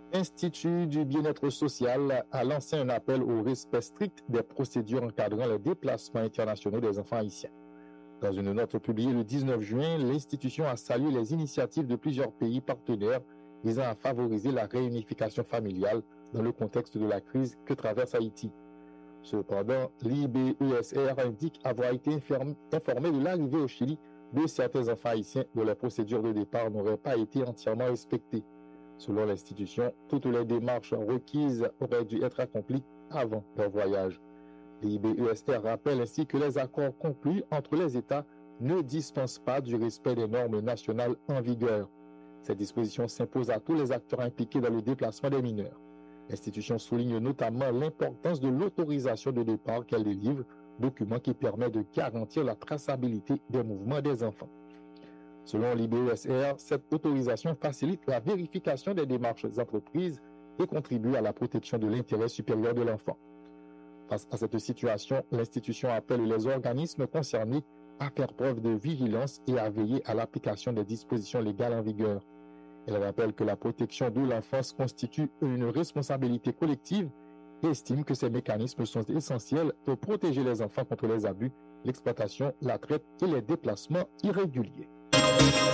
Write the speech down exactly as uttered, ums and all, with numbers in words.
L'Institut du bien-être social a lancé un appel au respect strict des procédures encadrant les déplacements internationaux des enfants haïtiens. Dans une note publiée le dix-neuf juin, l'institution a salué les initiatives de plusieurs pays partenaires visant à favoriser la réunification familiale dans le contexte de la crise que traverse Haïti. Cependant, l'I B E S R indique avoir été informé de l'arrivée au Chili de certains enfants haïtiens dont les procédures de départ n'auraient pas été entièrement respectées. Selon l'institution, toutes les démarches requises auraient dû être accomplies avant leur voyage. L'I B E S R rappelle ainsi que les accords conclus entre les États ne dispensent pas du respect des normes nationales en vigueur. Ces dispositions s'imposent à tous les acteurs impliqués dans le déplacement des mineurs. L'institution souligne notamment l'importance de l'autorisation de départ qu'elle délivre, document qui permet de garantir la traçabilité des mouvements des enfants. Selon l'I B E S R, cette autorisation facilite la vérification des démarches entreprises et contribue à la protection de l'intérêt supérieur de l'enfant. Face à cette situation, l'institution appelle les organismes concernés à faire preuve de vigilance et à veiller à l'application des dispositions légales en vigueur. Elle rappelle que la protection de l'enfance constitue une responsabilité collective et estime que ces mécanismes sont essentiels pour protéger les enfants contre les abus, l'exploitation, la traite et les déplacements irréguliers.